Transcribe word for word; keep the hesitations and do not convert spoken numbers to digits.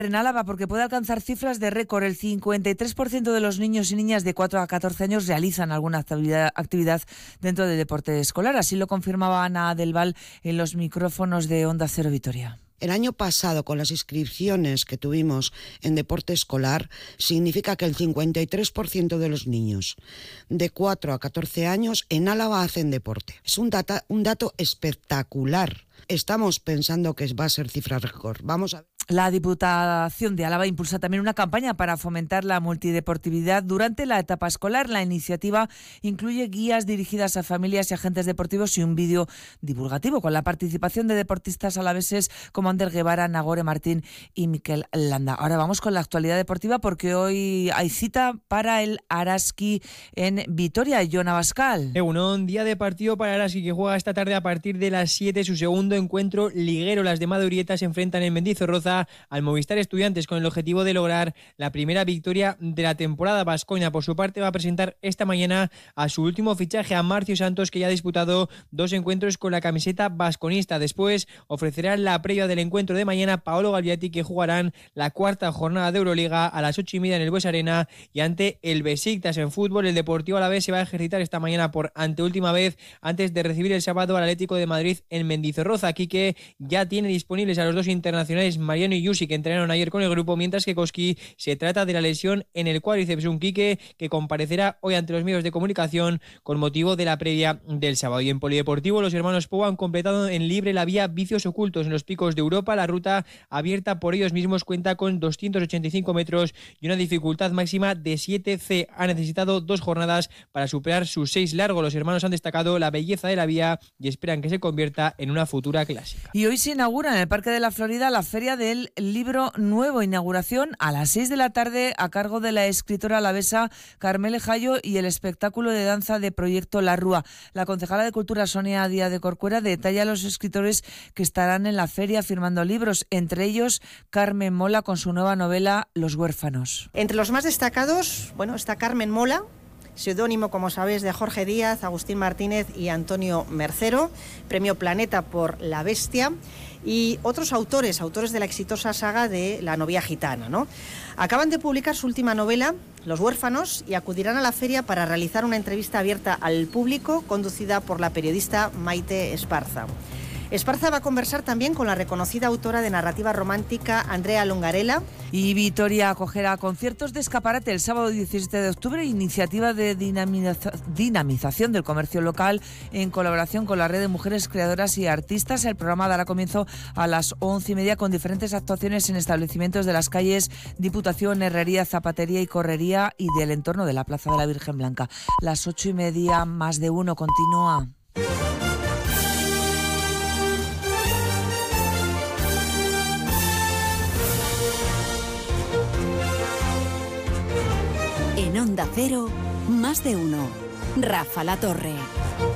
En Álava, porque puede alcanzar cifras de récord. El cincuenta y tres por ciento de los niños y niñas de cuatro a catorce años realizan alguna actividad, actividad dentro del deporte escolar. Así lo confirmaba Ana del Val en los micrófonos de Onda Cero Vitoria. El año pasado, con las inscripciones que tuvimos en deporte escolar, significa que el cincuenta y tres por ciento de los niños de cuatro a catorce años en Álava hacen deporte. Es un, data, un dato espectacular. Estamos pensando que va a ser cifra récord. Vamos a ver. La Diputación de Álava impulsa también una campaña para fomentar la multideportividad durante la etapa escolar. La iniciativa incluye guías dirigidas a familias y agentes deportivos y un vídeo divulgativo con la participación de deportistas alaveses como Ander Guevara, Nagore Martín y Mikel Landa. Ahora vamos con la actualidad deportiva porque hoy hay cita para el Araski en Vitoria. Jon Abascal. Egunon, día de partido para Araski, que juega esta tarde a partir de las siete su segundo encuentro liguero. Las de Madurieta se enfrentan en Mendizorroza al Movistar Estudiantes con el objetivo de lograr la primera victoria de la temporada. Baskonia, por su parte, va a presentar esta mañana a su último fichaje, a Marcio Santos, que ya ha disputado dos encuentros con la camiseta vasconista. Después ofrecerá la previa del encuentro de mañana Paolo Gagliati, que jugarán la cuarta jornada de Euroliga a las ocho y media en el Bues Arena y ante el Besiktas. En fútbol, el Deportivo Alavés se va a ejercitar esta mañana por anteúltima vez antes de recibir el sábado al Atlético de Madrid en Mendizorroza. Aquí que ya tiene disponibles a los dos internacionales Mariano y Yusi, que entrenaron ayer con el grupo, mientras que Koski se trata de la lesión en el cuádriceps. Un Quique que comparecerá hoy ante los medios de comunicación con motivo de la previa del sábado. Y en polideportivo, los hermanos Pou han completado en libre la vía Vicios Ocultos en los Picos de Europa. La ruta abierta por ellos mismos cuenta con doscientos ochenta y cinco metros y una dificultad máxima de siete ce. Ha necesitado dos jornadas para superar sus seis largos. Los hermanos han destacado la belleza de la vía y esperan que se convierta en una futura clásica. Y hoy se inaugura en el Parque de la Florida la Feria del Libro Nuevo. Inauguración a las seis de la tarde a cargo de la escritora alavesa Carmele Jayo y el espectáculo de danza de Proyecto La Rúa. La concejala de Cultura Sonia Díaz de Corcuera detalla a los escritores que estarán en la feria firmando libros, entre ellos Carmen Mola con su nueva novela Los huérfanos. Entre los más destacados, bueno, está Carmen Mola, seudónimo, como sabéis, de Jorge Díaz, Agustín Martínez y Antonio Mercero, premio Planeta por La Bestia, y otros autores, autores de la exitosa saga de La novia gitana, ¿no? Acaban de publicar su última novela, Los huérfanos, y acudirán a la feria para realizar una entrevista abierta al público conducida por la periodista Maite Esparza. Esparza va a conversar también con la reconocida autora de narrativa romántica Andrea Longarella. Y Vitoria acogerá conciertos de escaparate el sábado diecisiete de octubre, iniciativa de dinamiza- dinamización del comercio local en colaboración con la Red de Mujeres Creadoras y Artistas. El programa dará comienzo a las once y media con diferentes actuaciones en establecimientos de las calles Diputación, Herrería, Zapatería y Correría y del entorno de la Plaza de la Virgen Blanca. Las ocho y media, más de uno, continúa. En Onda Cero, más de uno. Rafa La Torre.